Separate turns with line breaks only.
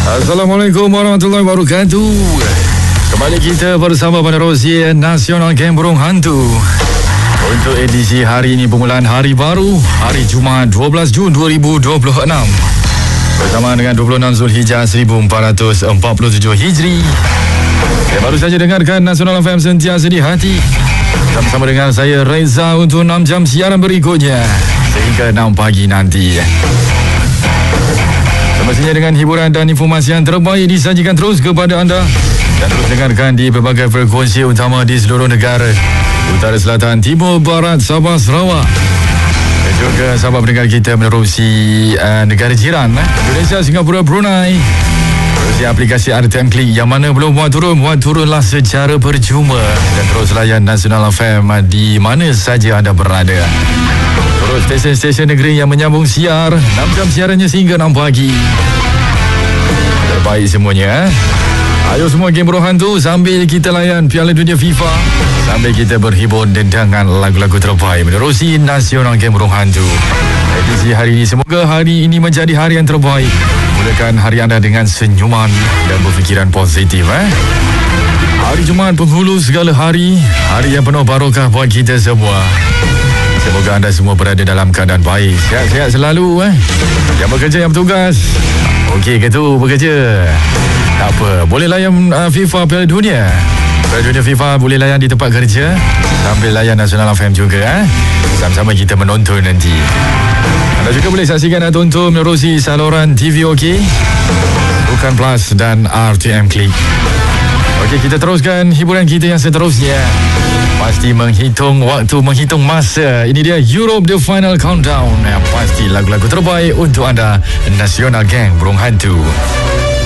Assalamualaikum warahmatullahi wabarakatuh. Kembali kita bersama penerusi Nasional Geng Burung Hantu. Untuk edisi hari ini permulaan hari baru, hari Jumaat 12 Jun 2026. Bersama dengan 26 Zulhijjah 1447 Hijri. Saya baru saja dengarkan Nasional FM sentiasa di hati. Bersama dengan saya Reza untuk 6 jam siaran berikutnya sehingga 6 pagi nanti. Semestinya dengan hiburan dan informasi yang terbaik disajikan terus kepada anda dan terus dengarkan di pelbagai frekuensi utama di seluruh negara Utara, Selatan, Timur, Barat, Sabah, Sarawak dan juga sahabat pendengar kita menerusi negara jiran Indonesia, Singapura, Brunei. Menerusi aplikasi RTM Klik yang mana belum muat turunlah secara percuma dan terus layan Nasional FM di mana saja anda berada. Terus stesen-stesen negeri yang menyambung siar 6 jam siarannya sehingga 6 pagi. Terbaik semuanya. Ayo semua Geng Burung Hantu sambil kita layan Piala Dunia FIFA, sambil kita berhibur dengan lagu-lagu terbaik menerusi Nasional Geng Burung Hantu. Edisi hari ini, semoga hari ini menjadi hari yang terbaik. Mulakan hari anda dengan senyuman dan berfikiran positif. Hari Jumaat penghulu segala hari, hari yang penuh barokah buat kita semua. Semoga anda semua berada dalam keadaan baik, sihat-sihat selalu. Yang bekerja, yang bertugas, okey ke tu bekerja? Tak apa, boleh layan FIFA Piala Dunia. Piala Dunia FIFA boleh layan di tempat kerja sambil layan Nasional FM juga. Sama-sama kita menonton nanti. Anda juga boleh saksikan dan tonton menerusi saluran TV OK, Bukan Plus dan RTM Klik. Okey, kita teruskan hiburan kita yang seterusnya. Pasti menghitung waktu, menghitung masa. Ini dia Europe The Final Countdown. Yang pasti lagu-lagu terbaik untuk anda, Nasional Geng Burung Hantu.